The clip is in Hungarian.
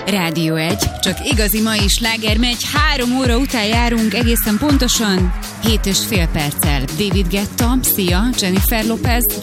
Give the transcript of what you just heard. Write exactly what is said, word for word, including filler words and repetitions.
Rádió egy, csak igazi mai sláger megy, három óra után járunk egészen pontosan, hét és fél perccel. David Guetta, Sia, Jennifer Lopez,